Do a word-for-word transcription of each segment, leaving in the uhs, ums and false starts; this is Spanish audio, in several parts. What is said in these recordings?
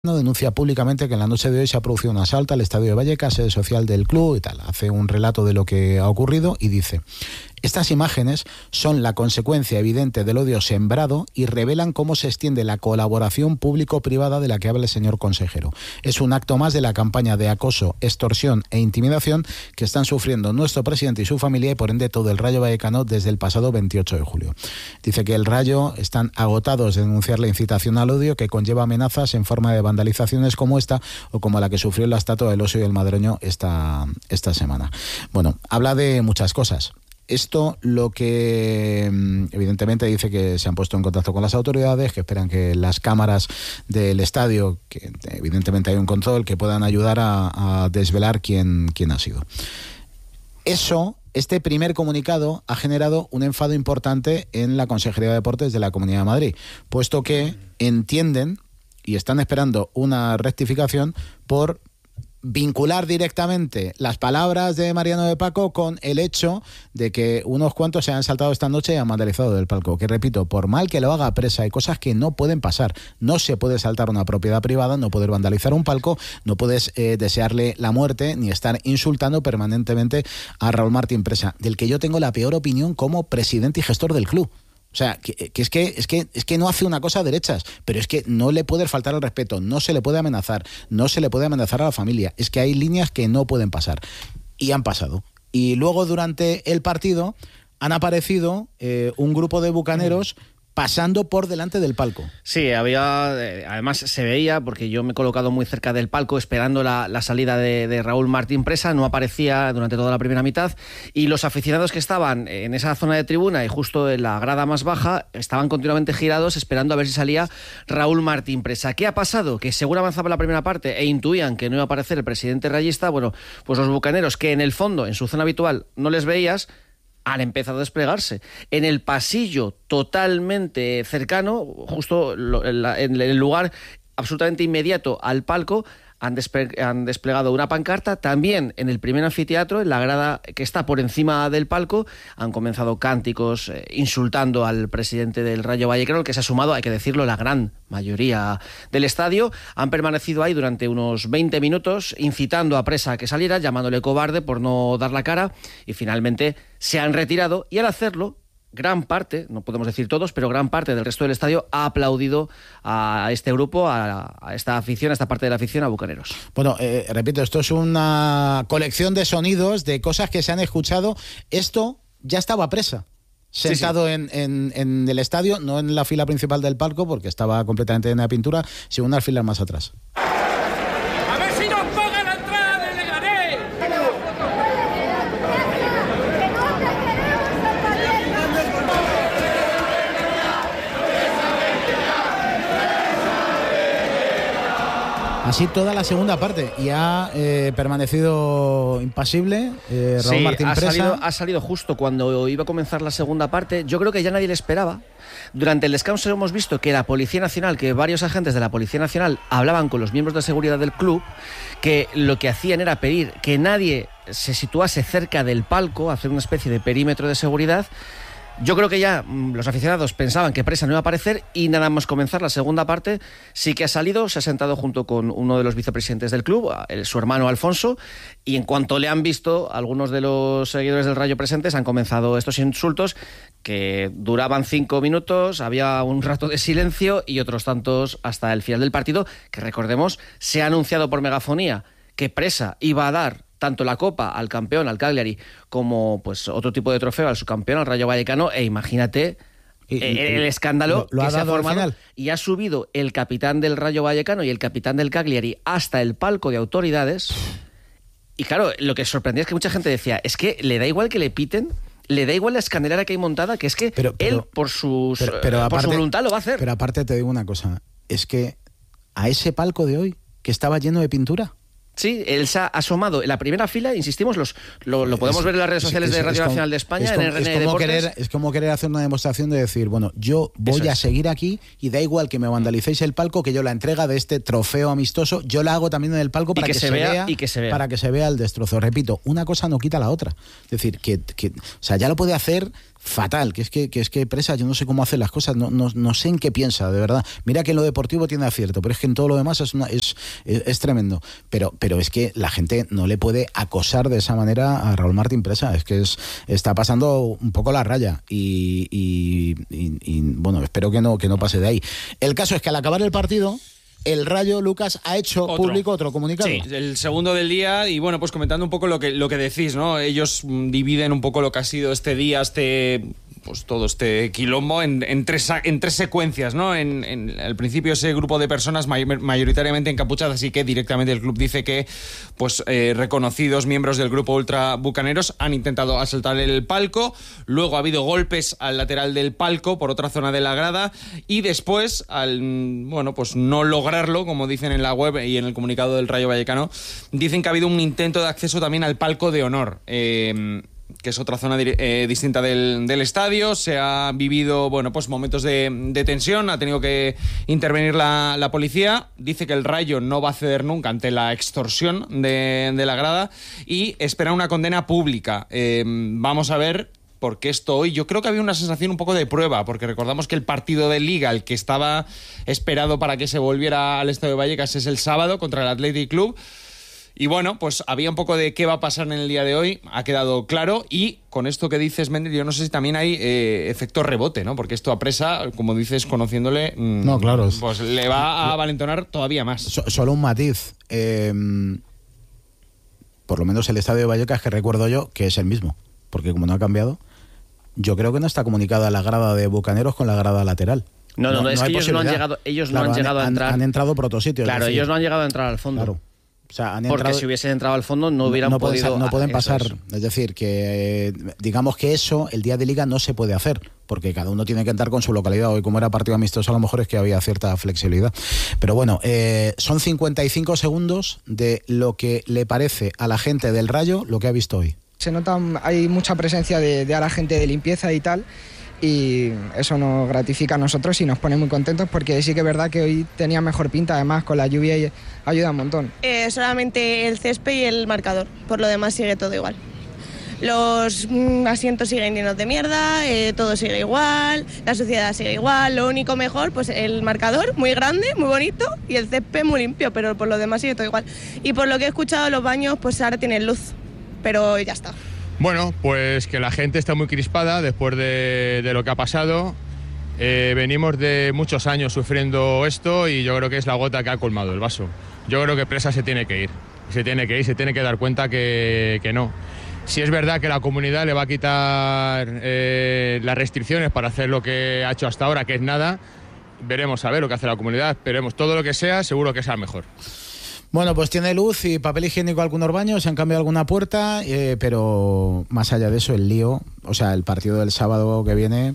Denuncia públicamente que en la noche de hoy se ha producido un asalto al estadio de Vallecas, sede social del club y tal. Hace un relato de lo que ha ocurrido y dice: estas imágenes son la consecuencia evidente del odio sembrado y revelan cómo se extiende la colaboración público-privada de la que habla el señor consejero. Es un acto más de la campaña de acoso, extorsión e intimidación que están sufriendo nuestro presidente y su familia y por ende todo el Rayo Vallecano desde el pasado veintiocho de julio. Dice que el Rayo están agotados de denunciar la incitación al odio que conlleva amenazas en forma de vandalizaciones como esta o como la que sufrió la estatua del Oso y el Madroño esta, esta semana. Bueno, habla de muchas cosas. Esto lo que evidentemente dice que se han puesto en contacto con las autoridades, que esperan que las cámaras del estadio, que evidentemente hay un control, que puedan ayudar a, a desvelar quién, quién ha sido. Eso, este primer comunicado ha generado un enfado importante en la Consejería de Deportes de la Comunidad de Madrid, puesto que entienden y están esperando una rectificación por vincular directamente las palabras de Mariano de Paco con el hecho de que unos cuantos se han saltado esta noche y han vandalizado del palco. Que repito, por mal que lo haga Presa, hay cosas que no pueden pasar. No se puede saltar una propiedad privada, no poder vandalizar un palco, no puedes eh, desearle la muerte ni estar insultando permanentemente a Raúl Martín Presa, del que yo tengo la peor opinión como presidente y gestor del club. O sea, que, que, es que es que es que no hace una cosa a derechas, pero es que no le puede faltar el respeto, no se le puede amenazar, no se le puede amenazar a la familia. Es que hay líneas que no pueden pasar. Y han pasado. Y luego durante el partido han aparecido eh, un grupo de bucaneros pasando por delante del palco. Sí, había, además se veía, porque yo me he colocado muy cerca del palco esperando la, la salida de, de Raúl Martín Presa, no aparecía durante toda la primera mitad, y los aficionados que estaban en esa zona de tribuna y justo en la grada más baja estaban continuamente girados esperando a ver si salía Raúl Martín Presa. ¿Qué ha pasado? Que según avanzaba la primera parte e intuían que no iba a aparecer el presidente rayista, bueno, pues los bucaneros, que en el fondo, en su zona habitual, no les veías, han empezado a desplegarse. En el pasillo totalmente cercano, justo en el lugar absolutamente inmediato al palco, han, despe- han desplegado una pancarta. También en el primer anfiteatro, en la grada que está por encima del palco, han comenzado cánticos eh, insultando al presidente del Rayo Vallecano, que se ha sumado, hay que decirlo, la gran mayoría del estadio. Han permanecido ahí durante unos veinte minutos, incitando a Presa a que saliera, llamándole cobarde por no dar la cara, y finalmente se han retirado, y al hacerlo, gran parte, no podemos decir todos, pero gran parte del resto del estadio ha aplaudido a este grupo, a, a esta afición, a esta parte de la afición, a bucaneros. Bueno, eh, repito, esto es una colección de sonidos, de cosas que se han escuchado. Esto ya estaba Presa, sentado sí, sí. En, en, en el estadio, no en la fila principal del palco, porque estaba completamente llena de pintura, sino unas filas más atrás. ¡A ver si nos pagan la entrada de Leganés! Así toda la segunda parte, y ha eh, permanecido impasible eh, Raúl sí, Martín ha Presa. Salido, ha salido justo cuando iba a comenzar la segunda parte. Yo creo que ya nadie le esperaba. Durante el descanso hemos visto que la Policía Nacional, que varios agentes de la Policía Nacional hablaban con los miembros de seguridad del club, que lo que hacían era pedir que nadie se situase cerca del palco, hacer una especie de perímetro de seguridad. Yo creo que ya los aficionados pensaban que Presa no iba a aparecer, y nada más comenzar la segunda parte sí que ha salido, se ha sentado junto con uno de los vicepresidentes del club, el, su hermano Alfonso, y en cuanto le han visto, algunos de los seguidores del Rayo presentes han comenzado estos insultos que duraban cinco minutos, había un rato de silencio y otros tantos hasta el final del partido, que recordemos, se ha anunciado por megafonía que Presa iba a dar tanto la Copa al campeón, al Cagliari, como pues otro tipo de trofeo al subcampeón, al Rayo Vallecano, e imagínate y, y, el escándalo lo, lo que ha se ha dado formado. al final. Y ha subido el capitán del Rayo Vallecano y el capitán del Cagliari hasta el palco de autoridades. Y claro, lo que sorprendía es que mucha gente decía, es que le da igual que le piten, le da igual la escandalera que hay montada, que es que pero, pero, él por, sus, pero, pero por aparte, su voluntad lo va a hacer. Pero aparte te digo una cosa, es que a ese palco de hoy, que estaba lleno de pintura, Sí, él se ha asomado en la primera fila, insistimos, los, lo, lo podemos es, ver en las redes sociales es, es, de Radio Nacional como, de España, como, en R N es como Deportes. Querer, es como querer hacer una demostración de decir, bueno, yo voy a seguir aquí y da igual que me vandalicéis el palco, que yo la entrega de este trofeo amistoso, yo la hago también en el palco para que, que, se, vea, vea, y que se vea para que se vea el destrozo. Repito, una cosa no quita la otra. Es decir, que, que o sea, ya lo puede hacer fatal, que es que, que es que Presa, yo no sé cómo hace las cosas, no, no, no sé en qué piensa, de verdad. Mira que en lo deportivo tiene acierto, pero es que en todo lo demás es, una, es, es, es tremendo. Pero, pero es que la gente no le puede acosar de esa manera a Raúl Martín Presa, es que es, está pasando un poco la raya y, y, y, y bueno, espero que no, que no pase de ahí. El caso es que al acabar el partido, el Rayo, Lucas, ha hecho otro. público otro comunicado. Sí, el segundo del día y bueno, pues comentando un poco lo que, lo que decís, ¿no? Ellos dividen un poco lo que ha sido este día, este... pues todo este quilombo en, en, tres, en tres secuencias, ¿no? En, en al principio ese grupo de personas may, mayoritariamente encapuchadas, así que directamente el club dice que pues eh, reconocidos miembros del grupo ultra bucaneros han intentado asaltar el palco, luego ha habido golpes al lateral del palco por otra zona de la grada y después, al bueno, pues no lograrlo, como dicen en la web y en el comunicado del Rayo Vallecano, dicen que ha habido un intento de acceso también al palco de honor. Eh, que es otra zona eh, distinta del, del estadio. Se ha vivido, bueno, pues momentos de, de tensión, ha tenido que intervenir la, la policía. Dice que el Rayo no va a ceder nunca ante la extorsión de, de la grada y espera una condena pública. Eh, vamos a ver, porque esto hoy, yo creo que había una sensación un poco de prueba, porque recordamos que el partido de Liga, el que estaba esperado para que se volviera al Estadio Vallecas, es el sábado contra el Athletic Club. Y bueno, pues había un poco de qué va a pasar en el día de hoy, ha quedado claro, y con esto que dices, Méndez, yo no sé si también hay eh, efecto rebote, ¿no? Porque esto a Presa, como dices, conociéndole, mmm, no, claro, pues le va a valentonar todavía más. So, solo un matiz, eh, por lo menos el estadio de Vallecas que recuerdo yo, que es el mismo, porque como no ha cambiado, yo creo que no está comunicada la grada de Bucaneros con la grada lateral. No, no, no, no es no que ellos no han llegado, ellos claro, no han llegado han, a entrar. Han, han entrado por otro sitio. Claro, ellos no han llegado a entrar al fondo. Claro. O sea, han porque entrado, si hubiesen entrado al fondo no hubieran no, no podido... Pueden, no pueden eso, pasar, eso. Es decir, que eh, digamos que eso el día de Liga no se puede hacer, porque cada uno tiene que entrar con su localidad. Hoy como era partido amistoso a lo mejor es que había cierta flexibilidad. Pero bueno, eh, son cincuenta y cinco segundos de lo que le parece a la gente del Rayo lo que ha visto hoy. Se nota, hay mucha presencia de, de a la gente de limpieza y tal, y eso nos gratifica a nosotros y nos pone muy contentos porque sí que es verdad que hoy tenía mejor pinta, además con la lluvia y ayuda un montón. Eh, solamente el césped y el marcador, por lo demás sigue todo igual. Los mm, asientos siguen llenos de mierda, eh, todo sigue igual, la suciedad sigue igual, lo único mejor, pues el marcador muy grande, muy bonito y el césped muy limpio, pero por lo demás sigue todo igual. Y por lo que he escuchado, los baños pues ahora tienen luz, pero ya está. Bueno, pues que la gente está muy crispada después de, de lo que ha pasado. Eh, venimos de muchos años sufriendo esto y yo creo que es la gota que ha colmado el vaso. Yo creo que Presa se tiene que ir, se tiene que ir, se tiene que dar cuenta que, que no. Si es verdad que la comunidad le va a quitar eh, las restricciones para hacer lo que ha hecho hasta ahora, que es nada, veremos a ver lo que hace la comunidad, esperemos todo lo que sea, seguro que sea mejor. Bueno, pues tiene luz y papel higiénico algunos baños, se han cambiado alguna puerta, eh, pero más allá de eso, el lío, o sea, el partido del sábado que viene...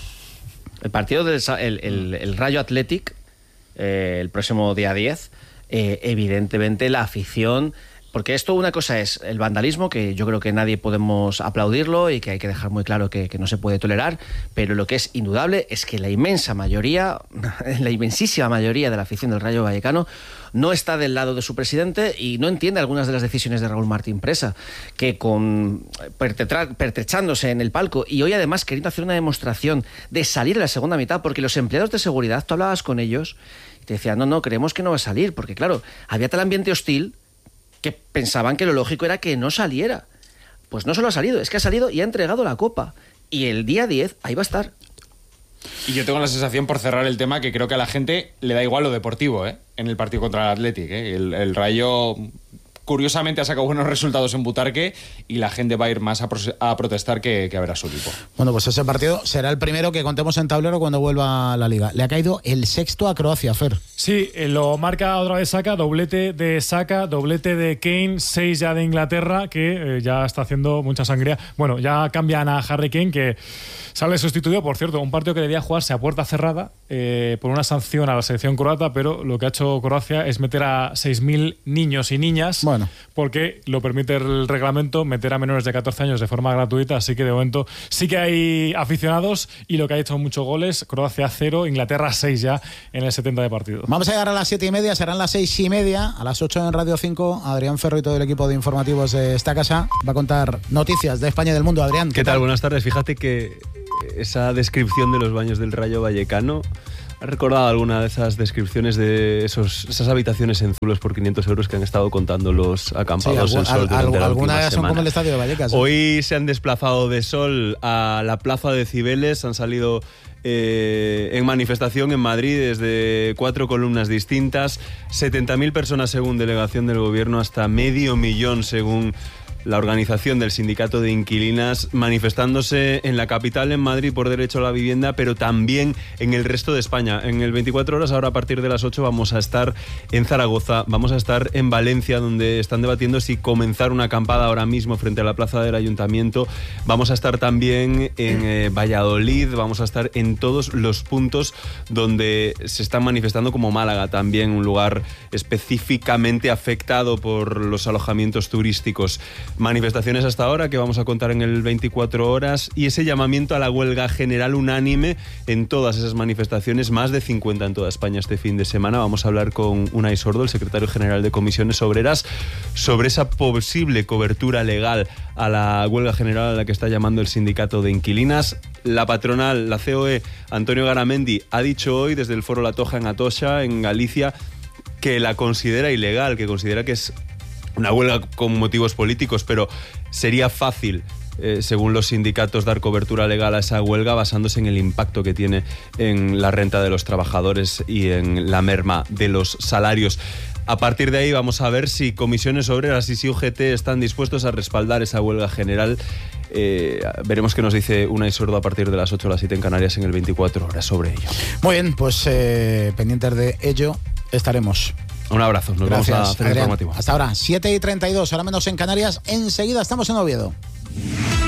El partido del el, el, el Rayo Athletic, eh, el próximo día diez, eh, evidentemente la afición... Porque esto una cosa es el vandalismo, que yo creo que nadie podemos aplaudirlo y que hay que dejar muy claro que, que no se puede tolerar, pero lo que es indudable es que la inmensa mayoría, la inmensísima mayoría de la afición del Rayo Vallecano no está del lado de su presidente y no entiende algunas de las decisiones de Raúl Martín Presa, que con pertetra, pertrechándose en el palco y hoy además queriendo hacer una demostración de salir en la segunda mitad, porque los empleados de seguridad, tú hablabas con ellos y te decían, no, no, creemos que no va a salir, porque claro, había tal ambiente hostil que pensaban que lo lógico era que no saliera. Pues no solo ha salido, es que ha salido y ha entregado la copa. Y el día diez ahí va a estar. Y yo tengo la sensación, por cerrar el tema, que creo que a la gente le da igual lo deportivo, ¿eh? En el partido contra el Athletic, ¿eh? El, el Rayo... curiosamente ha sacado buenos resultados en Butarque y la gente va a ir más a, pro- a protestar que, que a ver a su equipo. Bueno, pues ese partido será el primero que contemos en tablero cuando vuelva a la Liga. Le ha caído el sexto a Croacia, Fer. Sí, lo marca otra vez Saka, doblete de Saka, doblete de Kane, seis ya de Inglaterra, que eh, ya está haciendo mucha sangría. Bueno, ya cambian a Harry Kane, que sale sustituido, por cierto, un partido que debía jugarse a puerta cerrada eh, por una sanción a la selección croata, pero lo que ha hecho Croacia es meter a seis mil niños y niñas. Bueno. Bueno. Porque lo permite el reglamento meter a menores de catorce años de forma gratuita, así que de momento sí que hay aficionados y lo que ha hecho muchos goles, Croacia cero, Inglaterra seis ya en el setenta de partido. Vamos a llegar a las siete y media, serán las seis y media, a las ocho en Radio cinco, Adrián Ferro y todo el equipo de informativos de esta casa va a contar noticias de España y del mundo. Adrián, ¿qué, ¿qué tal? tal? Buenas tardes. Fíjate que esa descripción de los baños del Rayo Vallecano, ¿has recordado alguna de esas descripciones de esos, esas habitaciones en Zulos por quinientos euros que han estado contando los acampados sí, en Sol durante al, la algunas última son como el semana? estadio de Vallecas, ¿eh? Hoy se han desplazado de Sol a la plaza de Cibeles, han salido eh, en manifestación en Madrid desde cuatro columnas distintas, setenta mil personas según delegación del gobierno, hasta medio millón según la organización del sindicato de inquilinas, manifestándose en la capital, en Madrid, por derecho a la vivienda, pero también en el resto de España. En el veinticuatro horas, ahora a partir de las ocho, vamos a estar en Zaragoza, vamos a estar en Valencia, donde están debatiendo si comenzar una acampada ahora mismo frente a la plaza del Ayuntamiento. Vamos a estar también en eh, Valladolid, vamos a estar en todos los puntos donde se están manifestando, como Málaga también, un lugar específicamente afectado por los alojamientos turísticos. Manifestaciones hasta ahora que vamos a contar en el veinticuatro horas y ese llamamiento a la huelga general unánime en todas esas manifestaciones, más de cincuenta en toda España este fin de semana. Vamos a hablar con Unai Sordo, el secretario general de Comisiones Obreras, sobre esa posible cobertura legal a la huelga general a la que está llamando el sindicato de inquilinas. La patronal, la C O E, Antonio Garamendi, ha dicho hoy desde el Foro La Toja en Atocha, en Galicia, que la considera ilegal, que considera que es una huelga con motivos políticos, pero sería fácil, eh, según los sindicatos, dar cobertura legal a esa huelga basándose en el impacto que tiene en la renta de los trabajadores y en la merma de los salarios. A partir de ahí vamos a ver si Comisiones Obreras y si U G T están dispuestos a respaldar esa huelga general. Eh, veremos qué nos dice Unai Sordo a partir de las ocho a las siete en Canarias en el veinticuatro horas sobre ello. Muy bien, pues eh, pendientes de ello estaremos. Un abrazo, nos Gracias, vamos a hacer Adrián. informativo. Hasta ahora, siete y treinta y dos, ahora menos en Canarias. Enseguida estamos en Oviedo.